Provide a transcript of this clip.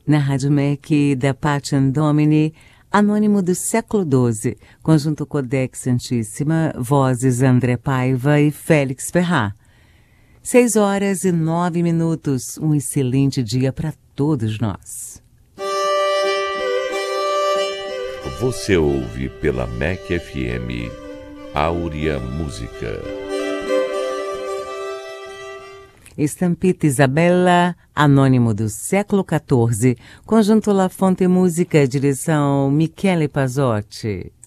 Na Rádio MEC da Pacem Domini, Anônimo do Século XII, Conjunto Codex Santíssima, vozes André Paiva e Félix Ferrat. 6h09, um excelente dia para todos nós. Você ouve pela MEC FM Áurea Música. Estampita Isabella, Anônimo do Século XIV, Conjunto La Fonte Música, direção Michele Pazzotti.